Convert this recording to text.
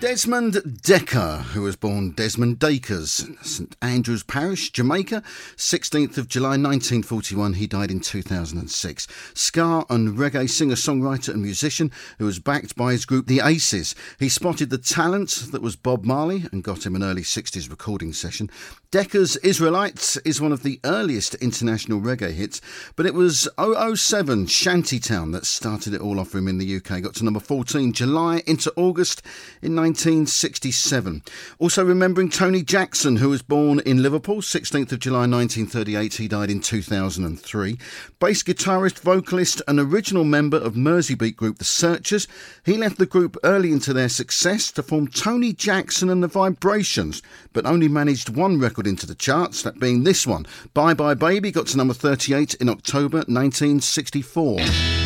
Desmond Dekker, who was born Desmond Dakers, St Andrews Parish, Jamaica, 16th of July 1941. He died in 2006. Ska and reggae singer-songwriter and musician who was backed by his group The Aces. He spotted the talent that was Bob Marley and got him an early 60s recording session. Dekker's Israelites is one of the earliest international reggae hits, but it was 007 Shantytown that started it all off for him in the UK. Got to number 14, July into August in 1967. Also remembering Tony Jackson, who was born in Liverpool, 16th of July 1938. He died in 2003. Bass guitarist, vocalist and original member of Merseybeat group The Searchers. He left the group early into their success to form Tony Jackson and the Vibrations, but only managed one record into the charts, that being this one, Bye Bye Baby, got to number 38 in October 1964.